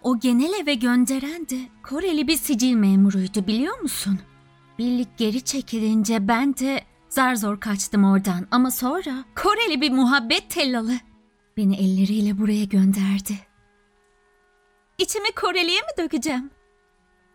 o genel eve gönderen de Koreli bir sicil memuruydu, biliyor musun? Birlik geri çekilince ben de zar zor kaçtım oradan ama sonra Koreli bir muhabbet tellalı beni elleriyle buraya gönderdi. İçimi Koreli'ye mi dökeceğim?